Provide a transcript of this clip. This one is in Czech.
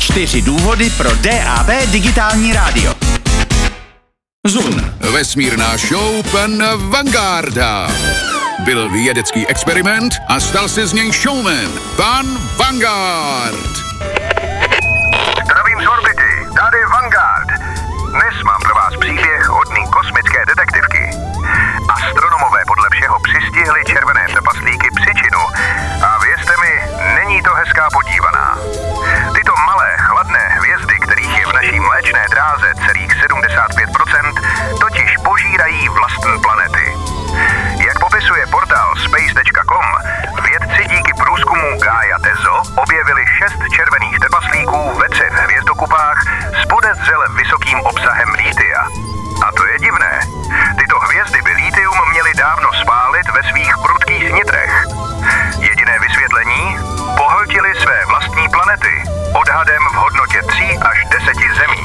4 důvody pro DAB digitální rádio. Zun. Vesmírná show pana Vangarda. Byl vědecký experiment a stal se z něj showman. Pan Vanguard. Zdravím z orbity, tady Vanguard. Dnes mám pro vás příběh od mý kosmické detektivky. Astronomové podle všeho přistihli červené trpaslíky Psyčinu a věřte mi, není to hezká podívaná. Tyto malé chladné hvězdy, kterých je v naší mléčné dráze celých 75%, totiž požírají vlastní planety. Jak popisuje portál space.com, vědci díky průzkumu Gaia Tezo objevili 6 červených trpaslíků ve 3 hvězdokupách s podezřele vysokým obsahem lítia. A to je divné. Tyto hvězdy by lítium měly dávno spálit ve svých prudkých nitrech. Jediné vysvětlení? Pohltili své vlastní planety, odhadem v hodnotě 3 až 10 zemí.